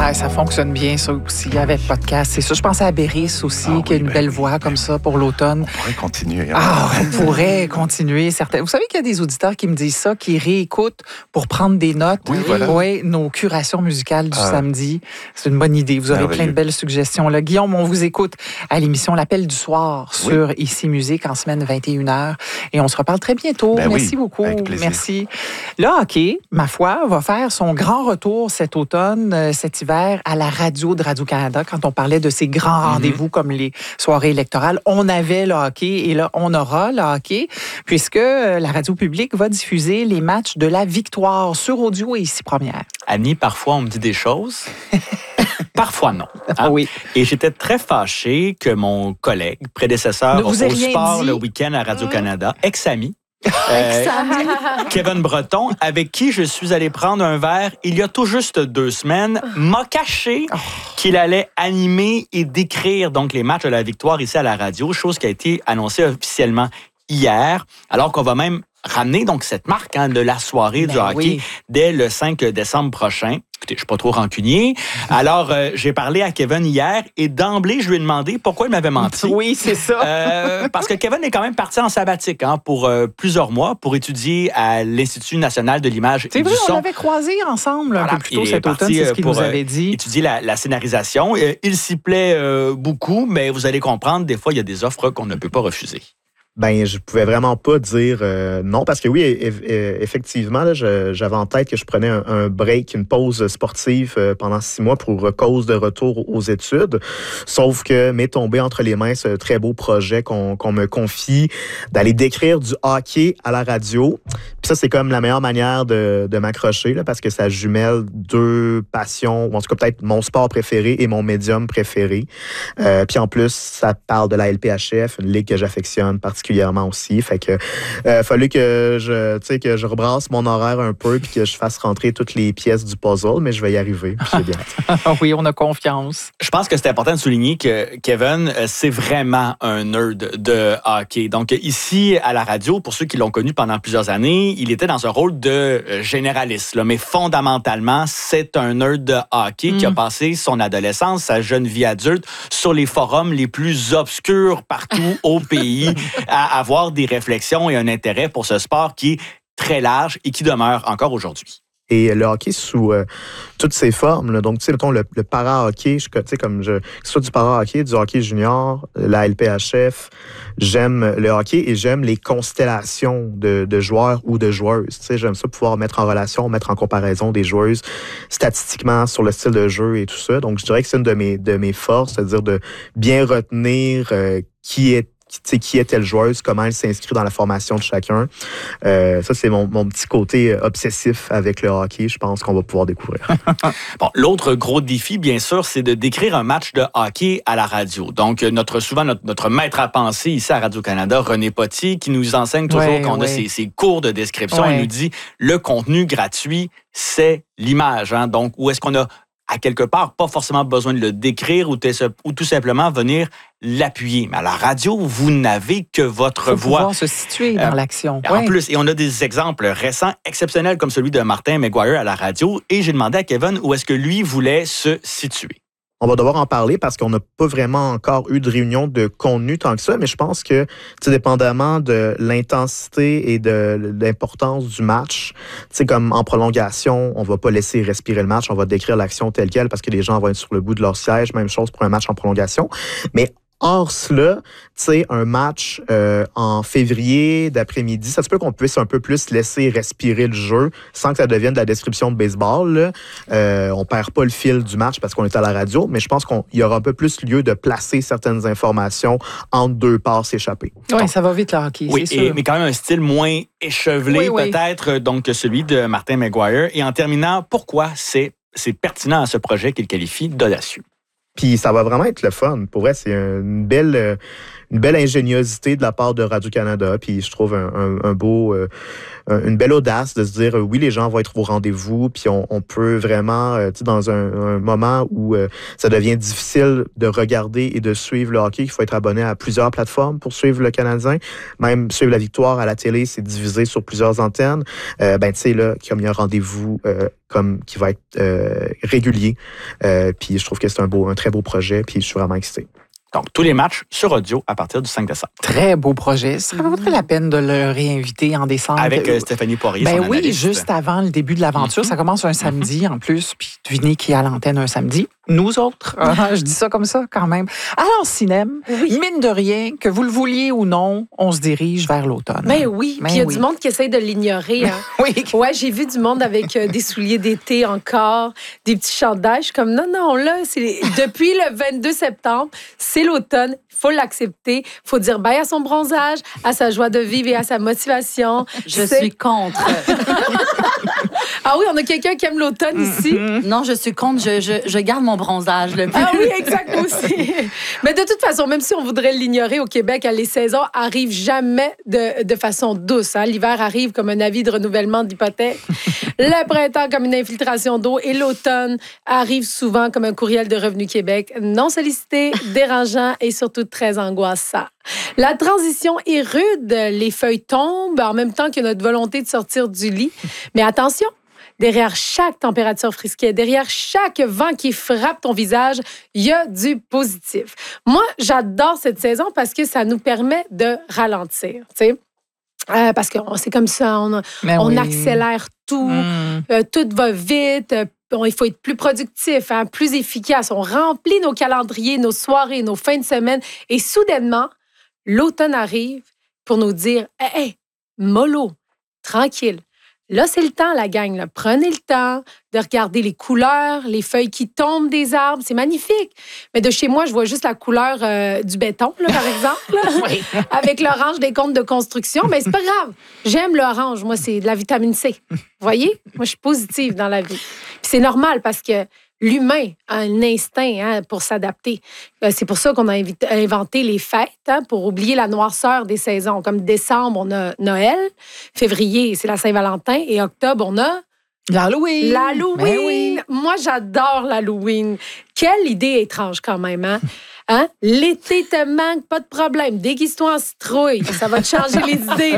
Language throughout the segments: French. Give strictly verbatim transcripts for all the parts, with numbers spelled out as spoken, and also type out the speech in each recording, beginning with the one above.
Ouais, ça fonctionne bien, ça aussi, avec podcast. C'est ça. Je pense à Béris aussi, ah, qui oui, a une ben belle oui. voix comme ça pour l'automne. On pourrait continuer. Hein? Ah, on pourrait continuer. Certains... Vous savez qu'il y a des auditeurs qui me disent ça, qui réécoutent pour prendre des notes. Oui, voilà. Oui, nos curations musicales du ah. samedi. C'est une bonne idée. Vous aurez Merveilleux. plein de belles suggestions. Là. Guillaume, on vous écoute à l'émission L'Appel du soir oui. sur Ici Musique en semaine vingt et une heures. Et on se reparle très bientôt. Ben Merci oui, beaucoup. Avec plaisir. Merci. Le hockey, ma foi, va faire son grand retour cet automne, cet hiver, à la radio de Radio-Canada. Quand on parlait de ces grands mm-hmm. rendez-vous comme les soirées électorales, on avait le hockey et là, on aura le hockey, puisque la radio publique va diffuser les matchs de la victoire sur audio et Ici Première. Annie, parfois, on me dit des choses. Parfois, non. Hein? Oui. Et j'étais très fâché que mon collègue, prédécesseur au sport dit. le week-end à Radio-Canada, ex-ami, Euh, Kevin Breton, avec qui je suis allé prendre un verre il y a tout juste deux semaines, m'a caché oh. qu'il allait animer et décrire donc les matchs de la victoire ici à la radio, chose qui a été annoncée officiellement hier, alors qu'on va même ramener donc cette marque hein, de la soirée ben du hockey oui. dès le cinq décembre prochain. Écoutez, je suis pas trop rancunier. Alors, euh, j'ai parlé à Kevin hier et d'emblée, je lui ai demandé pourquoi il m'avait menti. Oui, c'est ça. euh, parce que Kevin est quand même parti en sabbatique hein, pour euh, plusieurs mois pour étudier à l'Institut national de l'image c'est et vrai, du son. On l'avait croisé ensemble un voilà. peu plus tôt cet automne, c'est ce qu'il pour, nous avait dit. Euh, étudier la, la scénarisation. Euh, il s'y plaît euh, beaucoup, mais vous allez comprendre, des fois, il y a des offres qu'on ne peut pas refuser. Ben, je pouvais vraiment pas dire euh, non, parce que oui, effectivement, là, je, j'avais en tête que je prenais un, un break, une pause sportive euh, pendant six mois pour cause de retour aux études. Sauf que m'est tombé entre les mains ce très beau projet qu'on, qu'on me confie d'aller décrire du hockey à la radio. Puis ça, c'est comme la meilleure manière de, de m'accrocher, là, parce que ça jumelle deux passions, ou en tout cas peut-être mon sport préféré et mon médium préféré. Euh, puis en plus, ça parle de la L P H F, une ligue que j'affectionne particulièrement. aussi. Fait que euh, fallait que je, tu sais, que je rebrasse mon horaire un peu puis que je fasse rentrer toutes les pièces du puzzle, mais je vais y arriver. C'est bien. Oui, on a confiance. Je pense que c'est important de souligner que Kevin, c'est vraiment un nerd de hockey. Donc ici à la radio, pour ceux qui l'ont connu pendant plusieurs années, il était dans un rôle de généraliste, là, mais fondamentalement, c'est un nerd de hockey mm. qui a passé son adolescence, sa jeune vie adulte sur les forums les plus obscurs partout au pays. À avoir des réflexions et un intérêt pour ce sport qui est très large et qui demeure encore aujourd'hui. Et le hockey sous euh, toutes ses formes. Là. Donc, tu sais, mettons, le, le para-hockey, je, tu sais, comme je, que ce soit du para-hockey, du hockey junior, la L P H F, j'aime le hockey et j'aime les constellations de, de joueurs ou de joueuses. Tu sais, j'aime ça pouvoir mettre en relation, mettre en comparaison des joueuses statistiquement sur le style de jeu et tout ça. Donc, je dirais que c'est une de mes, de mes forces, c'est-à-dire de bien retenir euh, qui est Qui, qui est telle joueuse, comment elle s'inscrit dans la formation de chacun. Euh, ça, c'est mon, mon petit côté obsessif avec le hockey. Je pense qu'on va pouvoir découvrir. Bon, l'autre gros défi, bien sûr, c'est de décrire un match de hockey à la radio. Donc, notre souvent, notre, notre maître à penser ici à Radio-Canada, René Potier, qui nous enseigne toujours ouais, qu'on ouais. a ces, ces cours de description. Ouais. Il nous dit, le contenu gratuit, c'est l'image. Hein? Donc, où est-ce qu'on a à quelque part, pas forcément besoin de le décrire ou, ou tout simplement venir l'appuyer. Mais à la radio, vous n'avez que votre Faut voix. Pouvoir se situer dans euh, l'action. En ouais. plus, et on a des exemples récents, exceptionnels, comme celui de Martin McGuire à la radio. Et j'ai demandé à Kevin où est-ce que lui voulait se situer. On va devoir en parler parce qu'on n'a pas vraiment encore eu de réunion de contenu tant que ça, mais je pense que, tu sais, dépendamment de l'intensité et de l'importance du match, tu sais, comme en prolongation, on va pas laisser respirer le match, on va décrire l'action telle quelle parce que les gens vont être sur le bout de leur siège, même chose pour un match en prolongation. Mais hors cela, tu sais, un match euh, en février d'après-midi, ça se peut qu'on puisse un peu plus laisser respirer le jeu sans que ça devienne de la description de baseball. Là. Euh, on perd pas le fil du match parce qu'on est à la radio, mais je pense qu'il y aura un peu plus lieu de placer certaines informations entre deux passes échappées. Oui, ça va vite le hockey, oui, c'est et, sûr. Mais quand même un style moins échevelé oui, peut-être oui. donc que celui de Martin McGuire. Et en terminant, pourquoi c'est, c'est pertinent à ce projet qu'il qualifie d'audacieux? Puis ça va vraiment être le fun. Pour vrai, c'est une belle, une belle ingéniosité de la part de Radio-Canada. Puis je trouve un, un, un beau, euh, une belle audace de se dire, euh, oui, les gens vont être au rendez-vous, puis on, on peut vraiment, euh, tu sais, dans un, un moment où euh, ça devient difficile de regarder et de suivre le hockey, il faut être abonné à plusieurs plateformes pour suivre le Canadien. Même suivre la victoire à la télé, c'est divisé sur plusieurs antennes. Euh, ben, tu sais, là, comme il y a un rendez-vous euh, comme qui va être euh, régulier. Euh, puis je trouve que c'est un beau, un très beau projet, puis je suis vraiment excité. Donc, tous les matchs sur audio à partir du cinq décembre. Très beau projet. Ça vaudrait la peine de le réinviter en décembre. Avec euh, Stéphanie Poirier, ben son oui, analyste. juste avant le début de l'aventure. Mm-hmm. Ça commence un samedi en plus. Puis devinez qui est à l'antenne un samedi? Nous autres. Ah, je dis ça comme ça quand même. Alors, cinéma, oui. Mine de rien, que vous le vouliez ou non, on se dirige vers l'automne. Mais oui. Puis il y a oui. du monde qui essaie de l'ignorer. Hein. Oui. Ouais, j'ai vu du monde avec euh, des souliers d'été encore, des petits chandails. Je suis comme, non, non, là, c'est depuis le vingt-deux septembre, c'est l'automne. Il faut l'accepter. Il faut dire bye à son bronzage, à sa joie de vivre et à sa motivation. Je c'est... suis contre. Ah oui, on a quelqu'un qui aime l'automne ici. Non, je suis contre. Je, je, je garde mon bronzage. Le ah oui, exact aussi. Mais de toute façon, même si on voudrait l'ignorer au Québec, les saisons arrivent jamais de, de façon douce. Hein. L'hiver arrive comme un avis de renouvellement d'hypothèque. Le printemps comme une infiltration d'eau. Et l'automne arrive souvent comme un courriel de Revenu Québec. Non sollicité, dérangeant et surtout très angoissant. La transition est rude. Les feuilles tombent en même temps que notre volonté de sortir du lit. Mais attention, derrière chaque température frisquée, derrière chaque vent qui frappe ton visage, il y a du positif. Moi, j'adore cette saison parce que ça nous permet de ralentir, tu sais. Euh, parce que c'est comme ça, on, on oui. accélère tout, mm. euh, tout va vite. Euh, Bon, il faut être plus productif, hein, plus efficace. On remplit nos calendriers, nos soirées, nos fins de semaine. Et soudainement, l'automne arrive pour nous dire « Hé, hey, mollo, tranquille. » Là, c'est le temps, la gang. Là. Prenez le temps de regarder les couleurs, les feuilles qui tombent des arbres. C'est magnifique. Mais de chez moi, je vois juste la couleur euh, du béton, là, par exemple, oui. avec l'orange des comptes de construction. Mais c'est pas grave. J'aime l'orange. Moi, c'est de la vitamine C. Vous voyez? Moi, je suis positive dans la vie. Puis c'est normal parce que l'humain a un instinct hein, pour s'adapter. C'est pour ça qu'on a inventé les fêtes, hein, pour oublier la noirceur des saisons. Comme décembre, on a Noël. Février, c'est la Saint-Valentin. Et octobre, on a... L'Halloween. L'Halloween. Oui. Moi, j'adore l'Halloween. Quelle idée étrange quand même, hein? Hein? L'été te manque, pas de problème. Déguise-toi en citrouille. Ça va te changer les idées.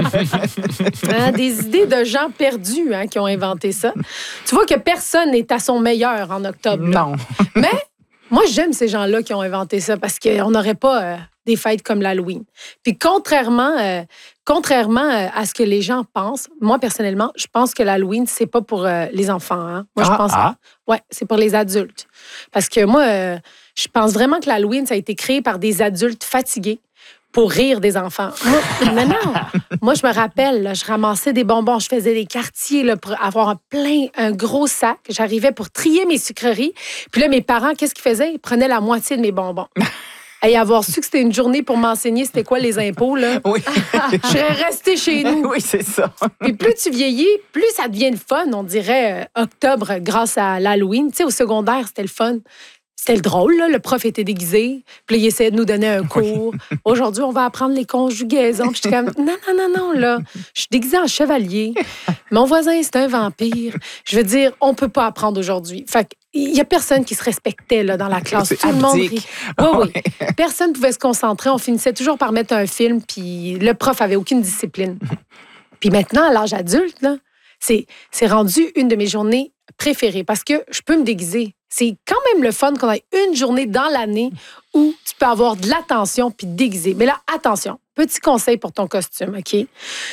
Hein? Des idées de gens perdus hein, qui ont inventé ça. Tu vois que personne n'est à son meilleur en octobre. Là. Non. Mais moi, j'aime ces gens-là qui ont inventé ça parce qu'on n'aurait pas euh, des fêtes comme l'Halloween. Puis contrairement, euh, contrairement euh, à ce que les gens pensent, moi, personnellement, je pense que l'Halloween, c'est pas pour euh, les enfants. Hein? Moi, ah, je pense ah. ouais, c'est pour les adultes. Parce que moi... Euh, Je pense vraiment que l'Halloween, ça a été créé par des adultes fatigués pour rire des enfants. Moi, non, non. Moi, je me rappelle, là, je ramassais des bonbons, je faisais des quartiers là, pour avoir un plein, un gros sac. J'arrivais pour trier mes sucreries. Puis là, mes parents, qu'est-ce qu'ils faisaient? Ils prenaient la moitié de mes bonbons. Et avoir su que c'était une journée pour m'enseigner c'était quoi les impôts, là. Oui. Je serais restée chez nous. Oui, c'est ça. Puis plus tu vieillis, plus ça devient le fun. On dirait euh, octobre grâce à l'Halloween. Tu sais, au secondaire, c'était le fun. C'était le drôle, là. Le prof était déguisé. Puis là, il essayait de nous donner un cours. Aujourd'hui, on va apprendre les conjugaisons. Puis j'étais comme, non, non, non, non, là. Je suis déguisée en chevalier. Mon voisin, c'est un vampire. Je veux dire, on peut pas apprendre aujourd'hui. Fait qu'il y a personne qui se respectait, là, dans la classe. C'est Tout le monde abdique. rit. Oui, oui. Personne pouvait se concentrer. On finissait toujours par mettre un film. Puis le prof avait aucune discipline. Puis maintenant, à l'âge adulte, là, c'est, c'est rendu une de mes journées préférées parce que je peux me déguiser. C'est quand même le fun qu'on ait une journée dans l'année où tu peux avoir de l'attention puis te déguiser. Mais là, attention, petit conseil pour ton costume, OK?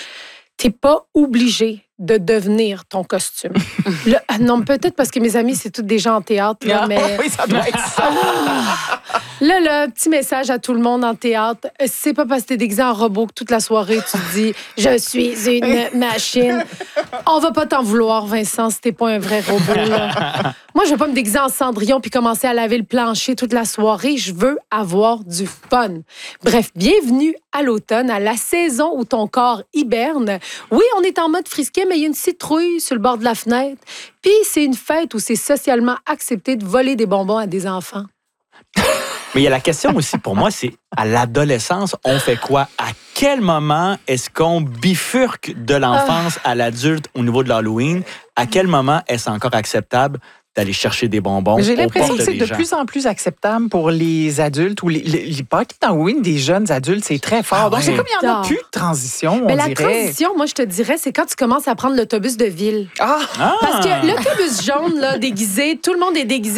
T'es pas obligé de devenir ton costume. Là, non, peut-être parce que mes amis, c'est tous des gens en théâtre, là, mais... Oui, ça doit être ça. Ah! Là, là, petit message à tout le monde en théâtre. C'est pas parce que t'es déguisé en robot que toute la soirée, tu te dis « Je suis une machine ». On va pas t'en vouloir, Vincent, si t'es pas un vrai robot. Là. Moi, je vais pas me déguiser en Cendrillon puis commencer à laver le plancher toute la soirée. Je veux avoir du fun. Bref, bienvenue à l'automne, à la saison où ton corps hiberne. Oui, on est en mode frisquet, mais il y a une citrouille sur le bord de la fenêtre. Puis c'est une fête où c'est socialement accepté de voler des bonbons à des enfants. Mais il y a la question aussi, pour moi, c'est à l'adolescence, on fait quoi? À quel moment est-ce qu'on bifurque de l'enfance à l'adulte au niveau de l'Halloween? À quel moment est-ce encore acceptable d'aller chercher des bonbons? J'ai aux l'impression portes que c'est des de gens? plus en plus acceptable pour les adultes ou les, les, les parties d'Halloween des jeunes adultes, c'est très fort. Ah Donc, c'est ouais. comme il n'y en a Non. plus de transition, Mais on la dirait. transition, moi, je te dirais, c'est quand tu commences à prendre l'autobus de ville. Ah! Ah! Parce que l'autobus jaune, là, déguisé, tout le monde est déguisé.